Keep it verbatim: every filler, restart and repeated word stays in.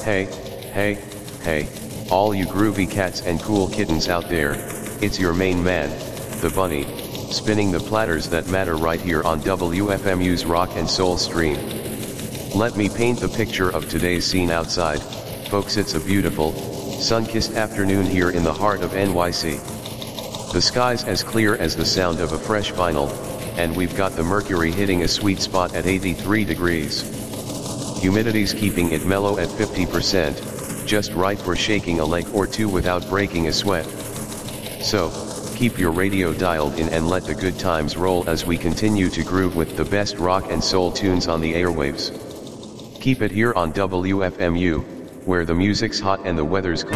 Hey, hey, hey, all you groovy cats and cool kittens out there, it's your main man, the bunny, spinning the platters that matter right here on W F M U's Rock and Soul stream. Let me paint the picture of today's scene outside, folks. It's a beautiful, sun-kissed afternoon here in the heart of N Y C. The sky's as clear as the sound of a fresh vinyl, and we've got the mercury hitting a sweet spot at eighty-three degrees. Humidity's keeping it mellow at fifty percent, just right for shaking a leg or two without breaking a sweat. So, keep your radio dialed in and let the good times roll as we continue to groove with the best rock and soul tunes on the airwaves. Keep it here on W F M U, where the music's hot and the weather's cool.